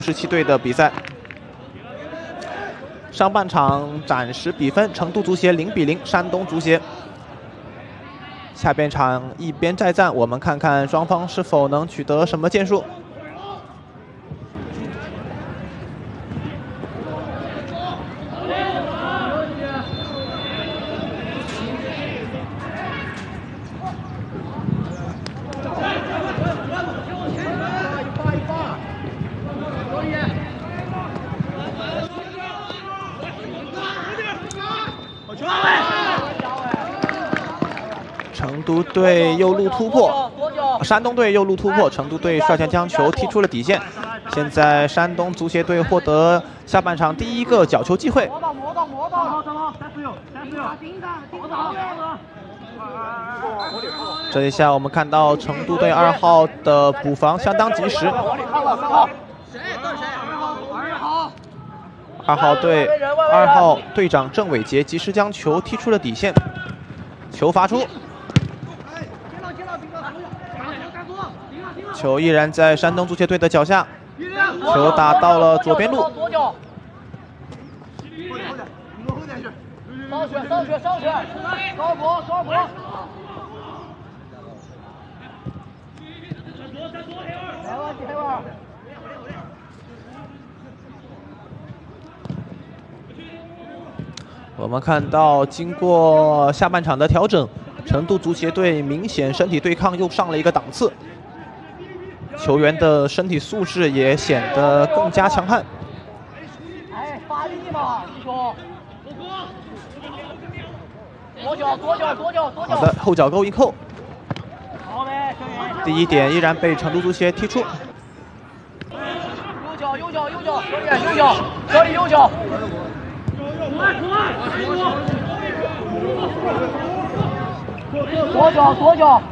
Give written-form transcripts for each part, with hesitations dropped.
17队的比赛。上半场暂时比分，成都足协0比0山东足协。下半场一边再战，我们看看双方是否能取得什么建树。 成都队右路突破，山东队右路突破，成都队率先将球踢出了底线。现在山东足协队获得下半场第一个角球机会。这一下我们看到成都队2号的补防相当及时。2号队长郑伟杰及时将球踢出了底线，球罚出。 球依然在山东足协队的脚下，球打到了左边路。上去，高博。我们看到，经过下半场的调整，成都足协队明显身体对抗又上了一个档次。 球员的身体素质也显得更加强悍。发力嘛，弟兄！左脚。好的，后脚勾一扣。第一点依然被成都足协踢出。右脚，这里右脚。左脚。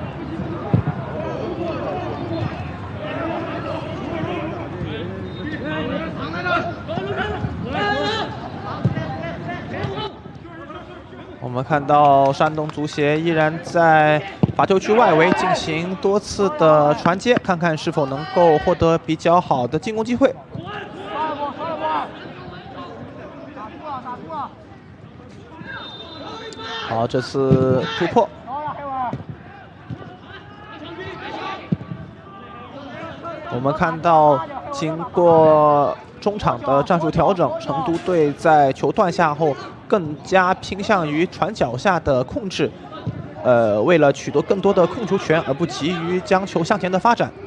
我们看到山东足协依然在罚球区外围进行多次的传接，看看是否能够获得比较好的进攻机会。好，这次突破。我们看到，经过中场的战术调整，成都队在球断下后更加倾向于传脚下的控制，为了取得更多的控球权，而不急于将球向前的发展。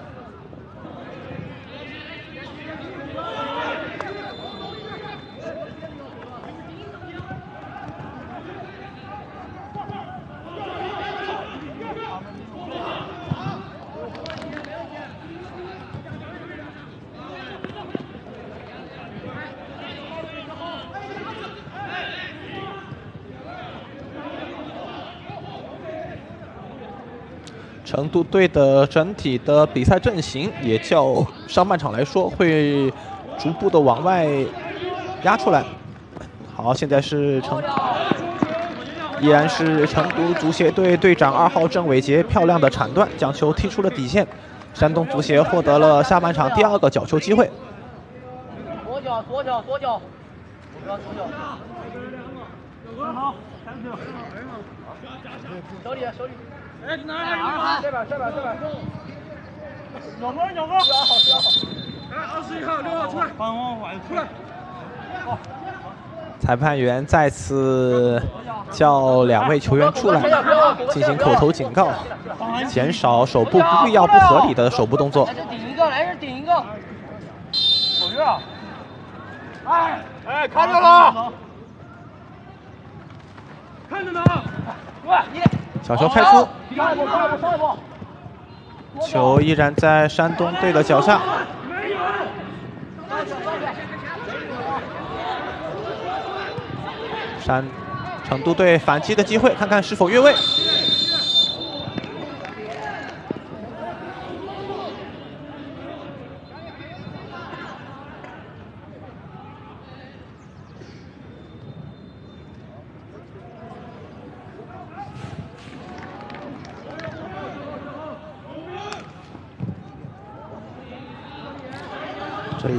成都队的整体的比赛阵型也较上半场来说会逐步的往外压出来。好，现在是依然是成都足协队队长2号郑伟杰漂亮的铲断，将球踢出了底线。山东足协获得了下半场第2个角球机会。左脚。好，手里。 哎，哪儿？这边。扭哥，好。哎，21号，6号出来，往外出来。好。裁判员再次叫2位球员出来，进行口头警告，减少手部不必要、不合理的手部动作。来这顶一个。手热。哎，看着了。看着呢。喂，小球开出。 球依然在山东队的脚下。成都队反击的机会，看看是否越位。